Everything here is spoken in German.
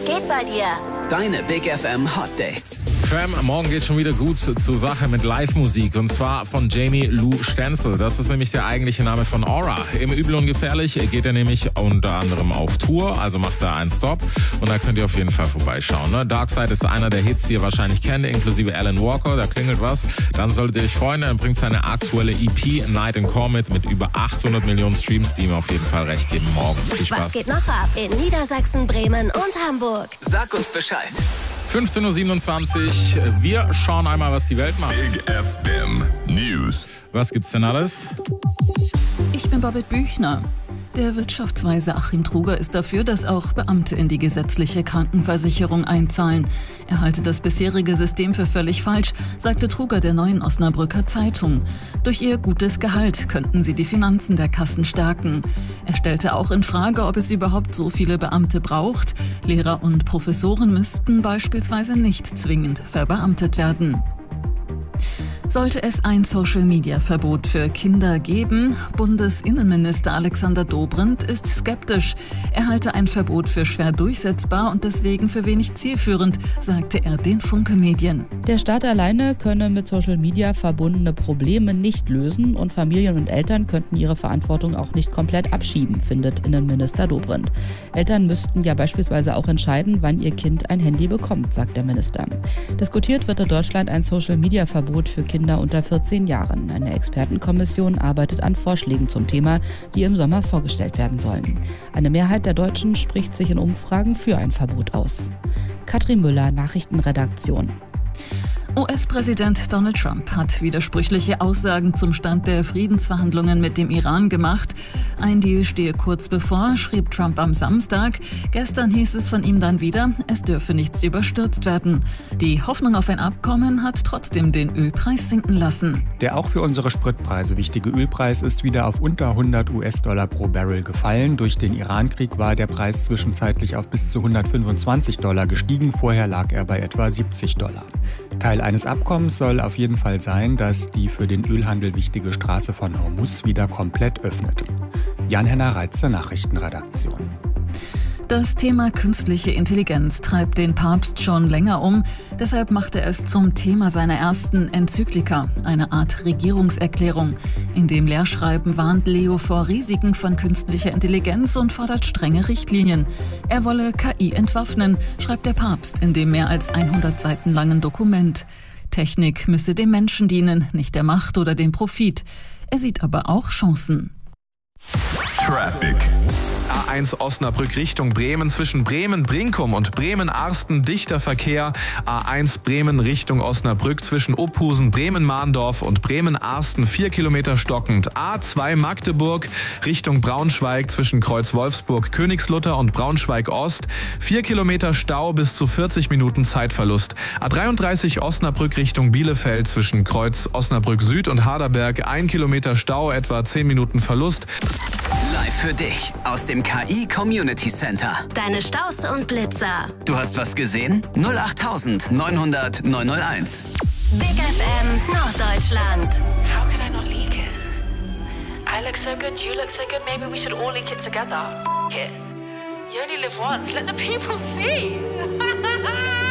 geht bei dir? Deine Big FM Hot Dates. Fam, morgen geht schon wieder gut zur Sache mit Live-Musik und zwar von Jamie Lou Stenzel. Das ist nämlich der eigentliche Name von Aura. Im Übel und Gefährlich geht er nämlich unter anderem auf Tour, also macht er einen Stop und da könnt ihr auf jeden Fall vorbeischauen. Ne? Darkside ist einer der Hits, die ihr wahrscheinlich kennt, inklusive Alan Walker, da klingelt was. Dann solltet ihr euch freuen, er bringt seine aktuelle EP Night and Core mit über 800 Millionen Streams, die ihm auf jeden Fall recht geben morgen. Viel Spaß. Was geht noch ab in Niedersachsen, Bremen und Hamburg? Sag uns Bescheid. 15.27 Uhr. Wir schauen einmal, was die Welt macht. Big FM News. Was gibt's denn alles? Ich bin Babette Büchner. Der Wirtschaftsweise Achim Truger ist dafür, dass auch Beamte in die gesetzliche Krankenversicherung einzahlen. Er halte das bisherige System für völlig falsch, sagte Truger der Neuen Osnabrücker Zeitung. Durch ihr gutes Gehalt könnten sie die Finanzen der Kassen stärken. Er stellte auch in Frage, ob es überhaupt so viele Beamte braucht. Lehrer und Professoren müssten beispielsweise nicht zwingend verbeamtet werden. Sollte es ein Social-Media-Verbot für Kinder geben? Bundesinnenminister Alexander Dobrindt ist skeptisch. Er halte ein Verbot für schwer durchsetzbar und deswegen für wenig zielführend, sagte er den Funke-Medien. Der Staat alleine könne mit Social-Media verbundene Probleme nicht lösen und Familien und Eltern könnten ihre Verantwortung auch nicht komplett abschieben, findet Innenminister Dobrindt. Eltern müssten ja beispielsweise auch entscheiden, wann ihr Kind ein Handy bekommt, sagt der Minister. Diskutiert wird in Deutschland ein Social-Media-Verbot für Kinder unter 14 Jahren. Eine Expertenkommission arbeitet an Vorschlägen zum Thema, die im Sommer vorgestellt werden sollen. Eine Mehrheit der Deutschen spricht sich in Umfragen für ein Verbot aus. Katrin Müller, Nachrichtenredaktion. US-Präsident Donald Trump hat widersprüchliche Aussagen zum Stand der Friedensverhandlungen mit dem Iran gemacht. Ein Deal stehe kurz bevor, schrieb Trump am Samstag. Gestern hieß es von ihm dann wieder, es dürfe nichts überstürzt werden. Die Hoffnung auf ein Abkommen hat trotzdem den Ölpreis sinken lassen. Der auch für unsere Spritpreise wichtige Ölpreis ist wieder auf unter 100 US-Dollar pro Barrel gefallen. Durch den Iran-Krieg war der Preis zwischenzeitlich auf bis zu 125 Dollar gestiegen. Vorher lag er bei etwa 70 Dollar. Teil eines Abkommens soll auf jeden Fall sein, dass die für den Ölhandel wichtige Straße von Hormuz wieder komplett öffnet. Jan-Henner Reitze, Nachrichtenredaktion. Das Thema künstliche Intelligenz treibt den Papst schon länger um. Deshalb macht er es zum Thema seiner ersten Enzyklika, eine Art Regierungserklärung. In dem Lehrschreiben warnt Leo vor Risiken von künstlicher Intelligenz und fordert strenge Richtlinien. Er wolle KI entwaffnen, schreibt der Papst in dem mehr als 100 Seiten langen Dokument. Technik müsse dem Menschen dienen, nicht der Macht oder dem Profit. Er sieht aber auch Chancen. Traffic. A1 Osnabrück Richtung Bremen, zwischen Bremen-Brinkum und Bremen-Arsten dichter Verkehr. A1 Bremen Richtung Osnabrück, zwischen Ophusen, Bremen-Mahndorf und Bremen-Arsten 4 Kilometer stockend. A2 Magdeburg Richtung Braunschweig, zwischen Kreuz Wolfsburg, Königslutter und Braunschweig-Ost 4 Kilometer Stau, bis zu 40 Minuten Zeitverlust. A33 Osnabrück Richtung Bielefeld, zwischen Kreuz Osnabrück Süd und Harderberg 1 Kilometer Stau, etwa 10 Minuten Verlust. Live für dich aus dem KI Community Center. Deine Staus und Blitzer. Du hast was gesehen? 08900 901. Big FM Norddeutschland. How could I not leak it? I look so good, you look so good, maybe we should all leak it together. F it. You only live once, let the people see.